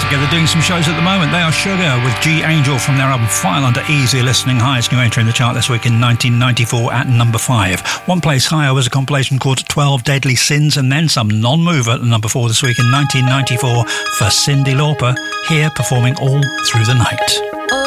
together doing some shows at the moment. They are Sugar with G Angel from their album File Under Easy Listening. Highest new entry in the chart this week in 1994 at number 5. One place higher was a compilation called 12 Deadly Sins, and then some non-mover at number 4 this week in 1994 for Cyndi Lauper, here performing All Through the Night.